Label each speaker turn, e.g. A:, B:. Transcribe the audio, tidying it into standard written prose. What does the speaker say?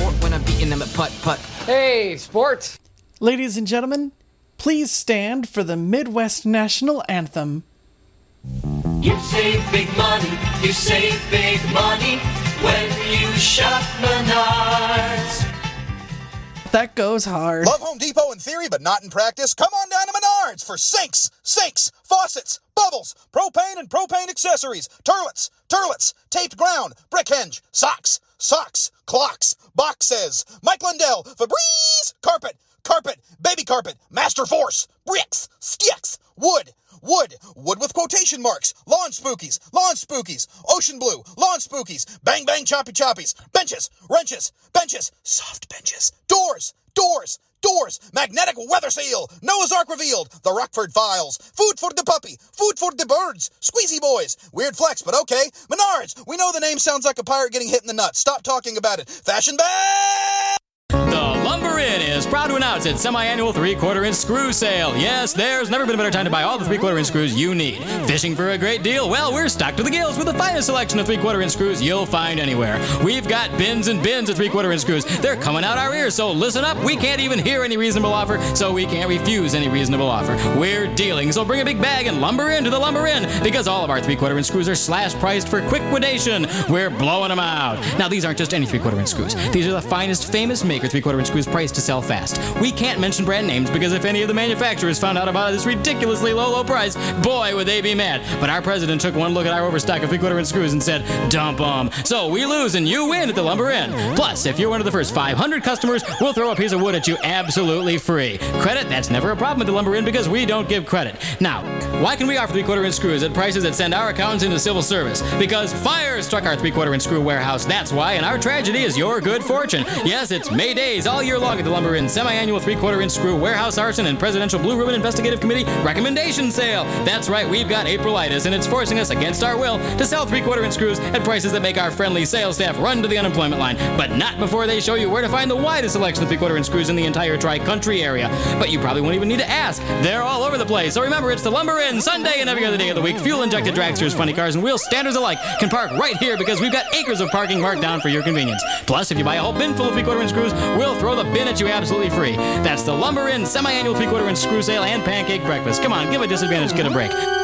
A: court when I'm beating them at putt-putt.
B: Hey, sports!
C: Ladies and gentlemen, please stand for the Midwest National Anthem.
D: You save big money when you shop Menards.
C: That goes hard.
E: Love Home Depot in theory, but not in practice? Come on down to Menards for sinks, faucets, bubbles, propane and propane accessories, turlets, taped ground, brick hinge, socks, clocks, boxes, Mike Lindell, Febreze, carpet, baby carpet, Master Force, bricks, sticks, wood with quotation marks, lawn spookies, ocean blue, lawn spookies, bang bang choppy choppies, benches, wrenches, soft benches, doors, magnetic weather seal, Noah's Ark revealed, the Rockford Files, food for the puppy, food for the birds, squeezy boys, weird flex, but okay, Menards, we know the name sounds like a pirate getting hit in the nuts, stop talking about it, fashion bag!
F: The Lumber Inn is proud to announce its semi-annual 3/4-inch screw sale. Yes, there's never been a better time to buy all the 3/4-inch screws you need. Fishing for a great deal? Well, we're stocked to the gills with the finest selection of 3/4-inch screws you'll find anywhere. We've got bins and bins of 3/4-inch screws. They're coming out our ears, so listen up. We can't even hear any reasonable offer, so we can't refuse any reasonable offer. We're dealing, so bring a big bag and lumber in to the Lumber Inn, because all of our 3/4-inch screws are slash-priced for quick-quidation. We're blowing them out. Now, these aren't just any 3/4-inch screws. These are the finest famous maker 3/4-inch screws priced to sell fast. We can't mention brand names because if any of the manufacturers found out about this ridiculously low price, boy, would they be mad. But our president took one look at our overstock of 3/4-inch screws and said, dump them. So we lose and you win at the Lumber Inn. Plus, if you're one of the first 500 customers, we'll throw a piece of wood at you absolutely free. Credit, that's never a problem at the Lumber Inn because we don't give credit. Now, why can we offer 3/4-inch screws at prices that send our accountants into civil service? Because fire struck our 3/4-inch screw warehouse, that's why, and our tragedy is your good fortune. Yes, it's May days all year long at the Lumber Inn semi-annual 3/4-inch screw warehouse arson and presidential Blue Ribbon Investigative Committee recommendation sale. That's right, we've got Aprilitis, and it's forcing us against our will to sell 3/4-inch screws at prices that make our friendly sales staff run to the unemployment line, but not before they show you where to find the widest selection of 3/4-inch screws in the entire tri-country area. But you probably won't even need to ask. They're all over the place. So remember, it's the Lumber Inn Sunday and every other day of the week. Fuel-injected dragsters, funny cars, and wheel standers alike can park right here because we've got acres of parking marked down for your convenience. Plus, if you buy a whole bin full of 3/4-inch screws, we'll throw the bin at you absolutely free. That's the Lumber Inn semi-annual 3/4-inch screw sale and pancake breakfast. Come on, give a disadvantaged kid a break.